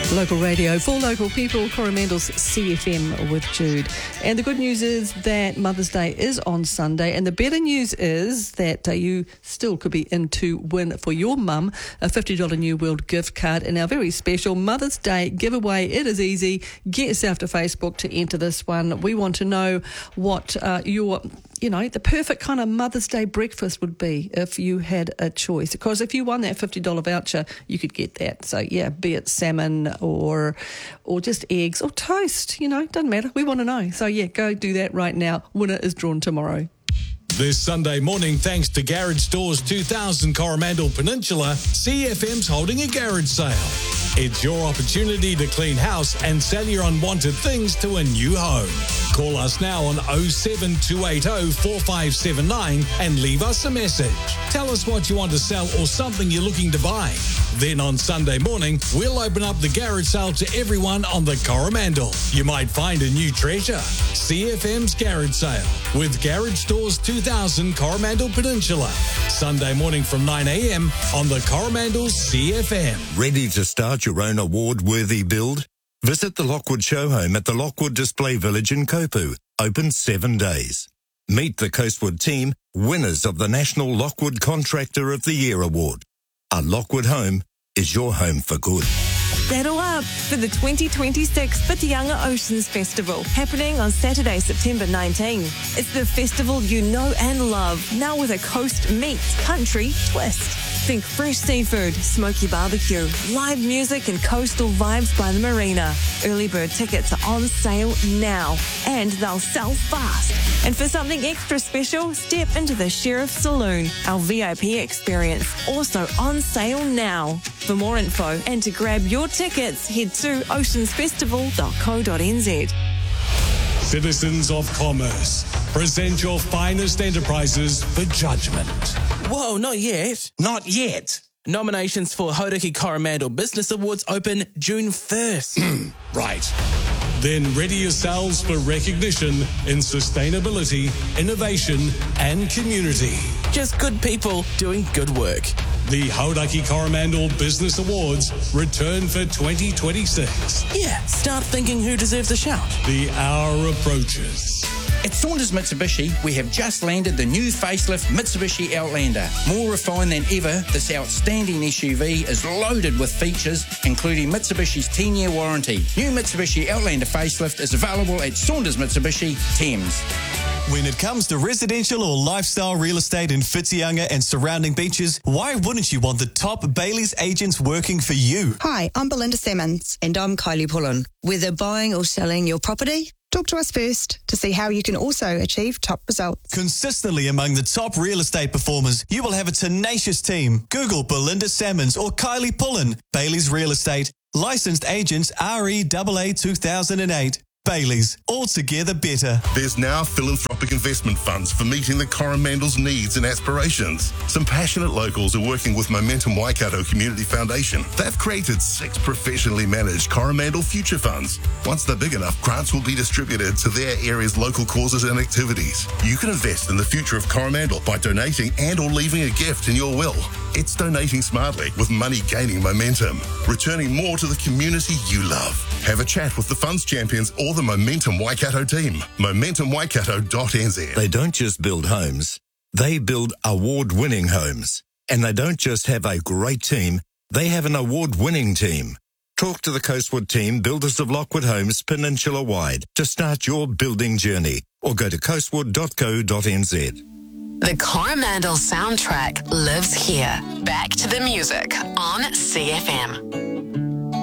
Local radio for local people, Coromandel's CFM with Jude. And the good news is that Mother's Day is on Sunday, and the better news is that you still could be in to win for your mum a $50 New World gift card in our very special Mother's Day giveaway. It is easy. Get yourself to Facebook to enter this one. We want to know what your the perfect kind of Mother's Day breakfast would be if you had a choice. Because if you won that $50 voucher, you could get that. So, yeah, be it salmon or just eggs or toast, doesn't matter. We want to know. So, yeah, go do that right now. Winner is drawn tomorrow. This Sunday morning, thanks to Garage Stores 2000 Coromandel Peninsula, CFM's holding a garage sale. It's your opportunity to clean house and sell your unwanted things to a new home. Call us now on 07280 4579 and leave us a message. Tell us what you want to sell or something you're looking to buy. Then on Sunday morning, we'll open up the garage sale to everyone on the Coromandel. You might find a new treasure. CFM's Garage Sale with Garage Stores 2000 Coromandel Peninsula. Sunday morning from 9 a.m. on the Coromandel CFM. Ready to start your own award-worthy build? Visit the Lockwood Show Home at the Lockwood Display Village in Kopu. Open 7 days. Meet the Coastwood team, winners of the National Lockwood Contractor of the Year Award. A Lockwood home is your home for good. Settle up for the 2026 Whitianga Oceans Festival, happening on Saturday, September 19. It's the festival you know and love, now with a coast meets country twist. Think fresh seafood, smoky barbecue, live music and coastal vibes by the marina. Early bird tickets are on sale now, and they'll sell fast. And for something extra special, step into the Sheriff Saloon, our VIP experience, also on sale now. For more info and to grab your tickets, head to oceansfestival.co.nz. Citizens of Commerce, present your finest enterprises for judgment. Whoa, not yet. Not yet. Nominations for Hauraki Coromandel Business Awards open June 1st. Right. Then ready yourselves for recognition in sustainability, innovation and community. Just good people doing good work. The Hauraki Coromandel Business Awards return for 2026. Yeah, start thinking who deserves a shout. The hour approaches. At Saunders Mitsubishi, we have just landed the new facelift Mitsubishi Outlander. More refined than ever, this outstanding SUV is loaded with features, including Mitsubishi's 10-year warranty. New Mitsubishi Outlander facelift is available at Saunders Mitsubishi, Thames. When it comes to residential or lifestyle real estate in Whitianga and surrounding beaches, why wouldn't you want the top Bailey's agents working for you? Hi, I'm Belinda Simmons. And I'm Kylie Pullen. Whether buying or selling your property, talk to us first to see how you can also achieve top results. Consistently among the top real estate performers, you will have a tenacious team. Google Belinda Simmons or Kylie Pullen. Bailey's Real Estate. Licensed agents REAA 2008. Bailey's, altogether better. There's now philanthropic investment funds for meeting the Coromandel's needs and aspirations. Some passionate locals are working with Momentum Waikato Community Foundation. They've created 6 professionally managed Coromandel Future Funds. Once they're big enough, grants will be distributed to their area's local causes and activities. You can invest in the future of Coromandel by donating and or leaving a gift in your will. It's donating smartly with money gaining momentum, returning more to the community you love. Have a chat with the funds champions or the Momentum Waikato team. MomentumWaikato.nz. They don't just build homes, they build award-winning homes. And they don't just have a great team, they have an award-winning team. Talk to the Coastwood team, builders of Lockwood Homes Peninsula-wide, to start your building journey, or go to coastwood.co.nz. The Coromandel soundtrack lives here. Back to the music on CFM.